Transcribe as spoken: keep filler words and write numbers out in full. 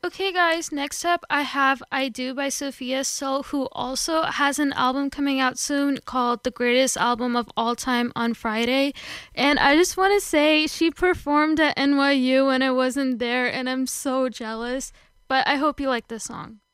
Okay, guys, next up I have I Do by Sophia So, who also has an album coming out soon called The Greatest Album of All Time on Friday. And I just want to say she performed at N Y U when I wasn't there, and I'm so jealous. But I hope you like this song.